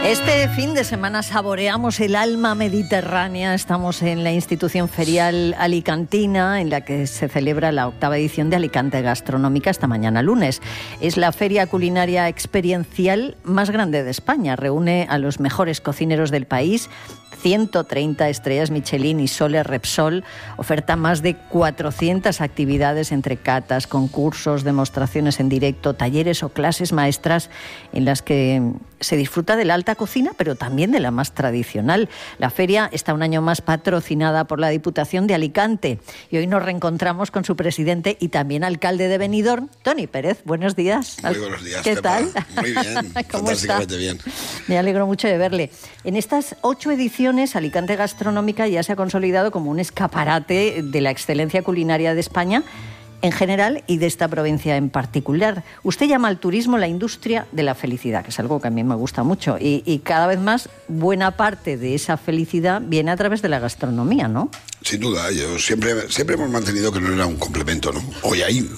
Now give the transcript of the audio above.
Este fin de semana saboreamos el alma mediterránea. Estamos en la institución ferial alicantina, en la que se celebra la 8ª edición de Alicante Gastronómica esta mañana lunes. Es la feria culinaria experiencial más grande de España. Reúne a los mejores cocineros del país, 130 estrellas Michelin y Sole Repsol. Oferta más de 400 actividades entre catas, concursos, demostraciones en directo, talleres o clases maestras en las que se disfruta de la alta cocina, pero también de la más tradicional. La feria está un año más patrocinada por la Diputación de Alicante y hoy nos reencontramos con su presidente y también alcalde de Benidorm, Toni Pérez. Buenos días. Muy buenos días, ¿Qué Pepa? tal? Muy bien, fantásticamente bien. Me alegro mucho de verle. En estas 8 ediciones, Alicante Gastronómica ya se ha consolidado como un escaparate de la excelencia culinaria de España en general y de esta provincia en particular. Usted llama al turismo la industria de la felicidad, que es algo que a mí me gusta mucho. Y cada vez más, buena parte de esa felicidad viene a través de la gastronomía, ¿no? Sin duda, yo siempre hemos mantenido que no era un complemento, ¿no? Hoy hay